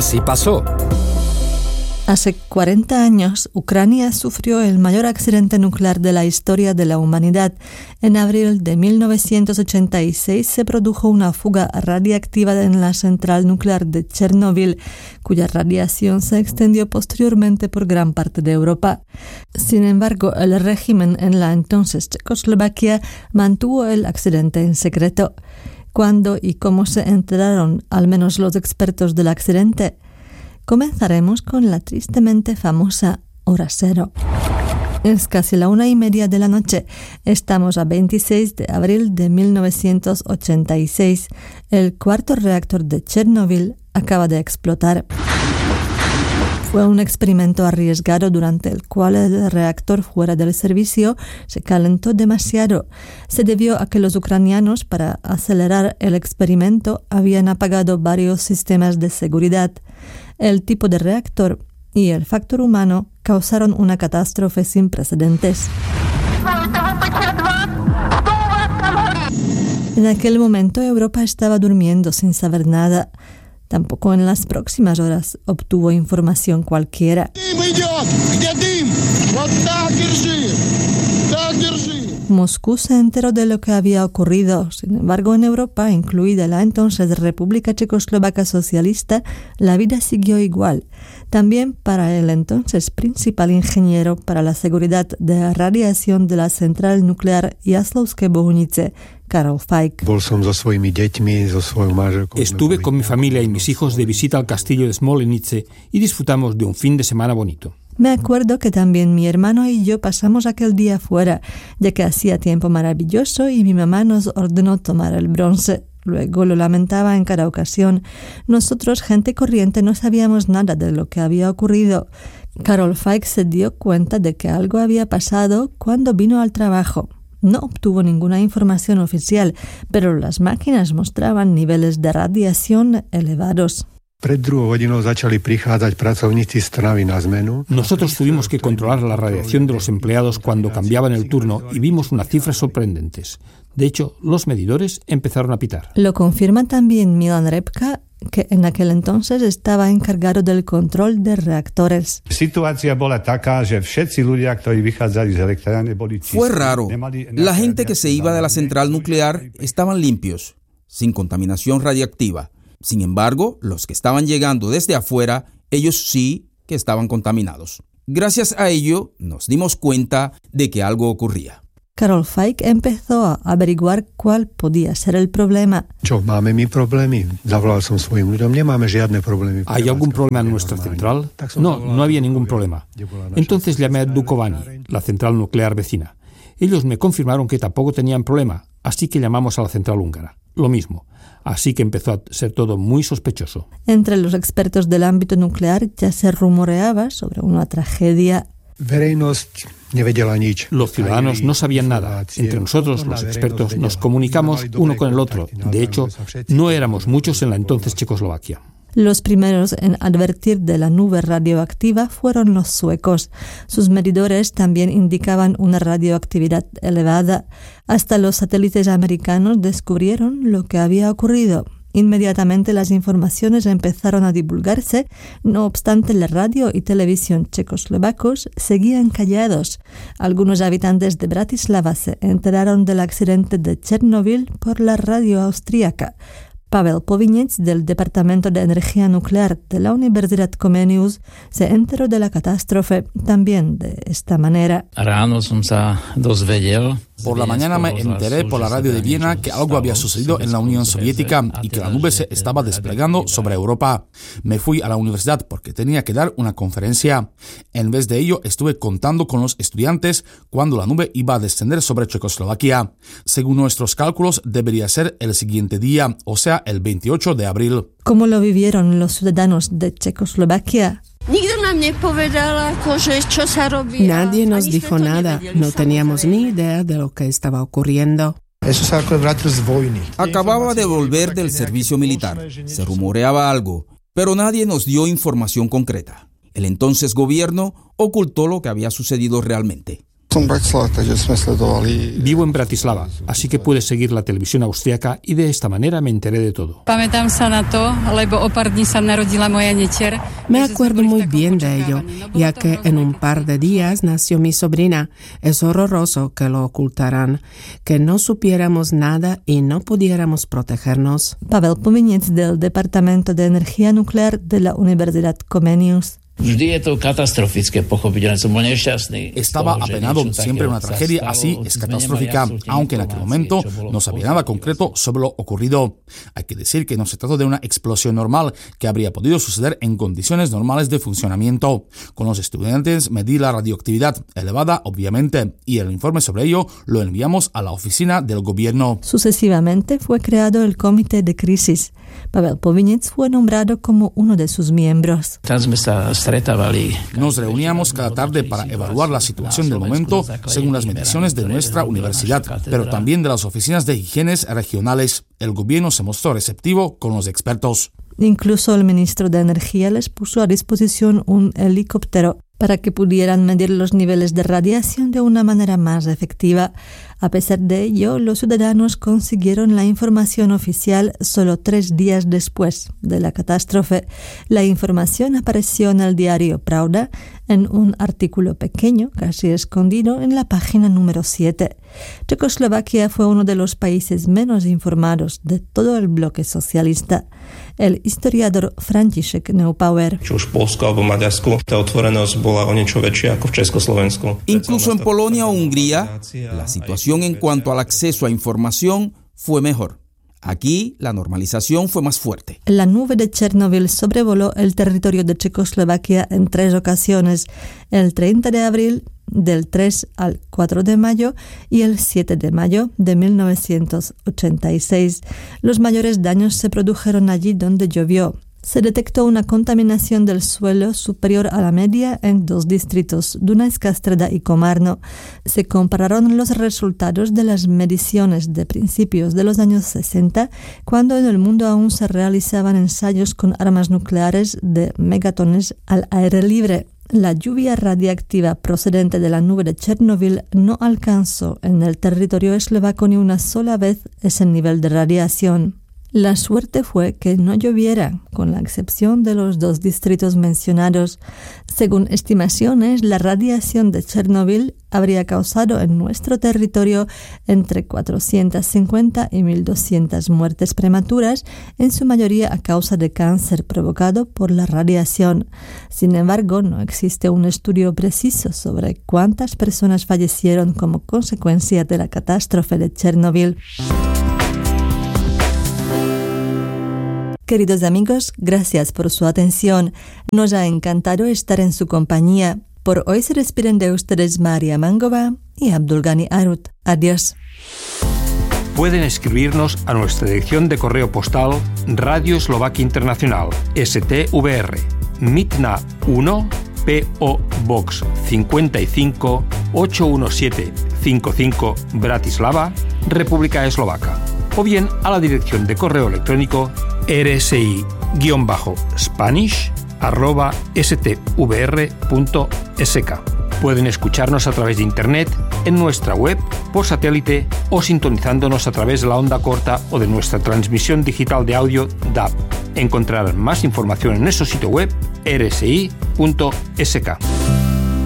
Así pasó. Hace 40 años, Ucrania sufrió el mayor accidente nuclear de la historia de la humanidad. En abril de 1986 se produjo una fuga radiactiva en la central nuclear de Chernóbil, cuya radiación se extendió posteriormente por gran parte de Europa. Sin embargo, el régimen en la entonces Checoslovaquia mantuvo el accidente en secreto. ¿Cuándo y cómo se enteraron, al menos los expertos del accidente? Comenzaremos con la tristemente famosa hora cero. Es casi la 1:30 de la noche. Estamos a 26 de abril de 1986. El cuarto reactor de Chernóbil acaba de explotar. Fue un experimento arriesgado durante el cual el reactor fuera del servicio se calentó demasiado. Se debió a que los ucranianos, para acelerar el experimento, habían apagado varios sistemas de seguridad. El tipo de reactor y el factor humano causaron una catástrofe sin precedentes. En aquel momento Europa estaba durmiendo sin saber nada. Tampoco en las próximas horas obtuvo información cualquiera. Moscú se enteró de lo que había ocurrido. Sin embargo, en Europa, incluida la entonces República Checoslovaca Socialista, la vida siguió igual. También para el entonces principal ingeniero para la seguridad de radiación de la central nuclear Jaslovské Bohunice, Karol Fajk. Estuve con mi familia y mis hijos de visita al castillo de Smolenice y disfrutamos de un fin de semana bonito. Me acuerdo que también mi hermano y yo pasamos aquel día fuera, ya que hacía tiempo maravilloso y mi mamá nos ordenó tomar el bronce. Luego lo lamentaba en cada ocasión. Nosotros, gente corriente, no sabíamos nada de lo que había ocurrido. Karol Fajk se dio cuenta de que algo había pasado cuando vino al trabajo. No obtuvo ninguna información oficial, pero las máquinas mostraban niveles de radiación elevados. Nosotros tuvimos que controlar la radiación de los empleados cuando cambiaban el turno y vimos unas cifras sorprendentes. De hecho, los medidores empezaron a pitar. Lo confirma también Milan Repka, que en aquel entonces estaba encargado del control de reactores. Fue raro. La gente que se iba de la central nuclear estaban limpios, sin contaminación radiactiva. Sin embargo, los que estaban llegando desde afuera, ellos sí que estaban contaminados. Gracias a ello, nos dimos cuenta de que algo ocurría. Karol Fajk empezó a averiguar cuál podía ser el problema. ¿Hay algún problema en nuestra central? No había ningún problema. Entonces llamé a Dukovany, la central nuclear vecina. Ellos me confirmaron que tampoco tenían problema, así que llamamos a la central húngara. Lo mismo. Así que empezó a ser todo muy sospechoso. Entre los expertos del ámbito nuclear ya se rumoreaba sobre una tragedia. Los ciudadanos no sabían nada. Entre nosotros, los expertos, nos comunicamos uno con el otro. De hecho, no éramos muchos en la entonces Checoslovaquia. Los primeros en advertir de la nube radioactiva fueron los suecos. Sus medidores también indicaban una radioactividad elevada. Hasta los satélites americanos descubrieron lo que había ocurrido. Inmediatamente las informaciones empezaron a divulgarse, no obstante la radio y televisión checoslovacos seguían callados. Algunos habitantes de Bratislava se enteraron del accidente de Chernóbil por la radio austríaca. Pavel Povinec, del Departamento de Energía Nuclear de la Universidad Comenius, se enteró de la catástrofe también de esta manera. Por la mañana me enteré por la radio de Viena que algo había sucedido en la Unión Soviética y que la nube se estaba desplegando sobre Europa. Me fui a la universidad porque tenía que dar una conferencia. En vez de ello, estuve contando con los estudiantes cuando la nube iba a descender sobre Checoslovaquia. Según nuestros cálculos, debería ser el siguiente día, o sea, el 28 de abril. ¿Cómo lo vivieron los ciudadanos de Checoslovaquia? Nadie nos dijo nada, no teníamos ni idea de lo que estaba ocurriendo. Acababa de volver del servicio militar, se rumoreaba algo, pero nadie nos dio información concreta. El entonces gobierno ocultó lo que había sucedido realmente. Vivo en Bratislava, así que puedes seguir la televisión austriaca y de esta manera me enteré de todo. Me acuerdo muy bien de ello, ya que en un par de días nació mi sobrina. Es horroroso que lo ocultaran, que no supiéramos nada y no pudiéramos protegernos. Pavel Povinec del Departamento de Energía Nuclear de la Universidad Comenius. Estaba apenado, siempre una tragedia así es catastrófica, aunque en aquel momento no sabía nada concreto sobre lo ocurrido. Hay que decir que no se trata de una explosión normal que habría podido suceder en condiciones normales de funcionamiento. Con los estudiantes medí la radioactividad elevada, obviamente, y el informe sobre ello lo enviamos a la oficina del gobierno. Sucesivamente fue creado el comité de crisis. Pavel Povinec fue nombrado como uno de sus miembros. Nos reuníamos cada tarde para evaluar la situación del momento según las mediciones de nuestra universidad, pero también de las oficinas de higiene regionales. El gobierno se mostró receptivo con los expertos. Incluso el ministro de Energía les puso a disposición un helicóptero para que pudieran medir los niveles de radiación de una manera más efectiva. A pesar de ello, los ciudadanos consiguieron la información oficial solo 3 días después de la catástrofe. La información apareció en el diario Pravda en un artículo pequeño, casi escondido, en la página número 7. Checoslovaquia fue uno de los países menos informados de todo el bloque socialista. El historiador František Neupauer. Incluso en Polonia o Hungría, la situación en cuanto al acceso a información fue mejor. Aquí la normalización fue más fuerte. La nube de Chernobyl sobrevoló el territorio de Checoslovaquia en 3 ocasiones, el 30 de abril, del 3 al 4 de mayo y el 7 de mayo de 1986. Los mayores daños se produjeron allí donde llovió. Se detectó una contaminación del suelo superior a la media en 2 distritos, Dunajská Streda y Komárno. Se compararon los resultados de las mediciones de principios de los años 60, cuando en el mundo aún se realizaban ensayos con armas nucleares de megatones al aire libre. La lluvia radiactiva procedente de la nube de Chernobyl no alcanzó en el territorio eslovaco ni una sola vez ese nivel de radiación. La suerte fue que no lloviera, con la excepción de los 2 distritos mencionados. Según estimaciones, la radiación de Chernobyl habría causado en nuestro territorio entre 450 y 1.200 muertes prematuras, en su mayoría a causa de cáncer provocado por la radiación. Sin embargo, no existe un estudio preciso sobre cuántas personas fallecieron como consecuencia de la catástrofe de Chernobyl. Queridos amigos, gracias por su atención. Nos ha encantado estar en su compañía. Por hoy se despiden de ustedes María Mangova y Abdulgani Arut. Adiós. Pueden escribirnos a nuestra dirección de correo postal Radio Eslovaquia Internacional, STVR, Mitna 1, P.O. Box 55 81755, Bratislava, República Eslovaca. O bien a la dirección de correo electrónico rsi-spanish@stvr.sk. Pueden escucharnos a través de internet, en nuestra web, por satélite o sintonizándonos a través de la onda corta o de nuestra transmisión digital de audio DAB. Encontrarán más información en nuestro sitio web rsi.sk.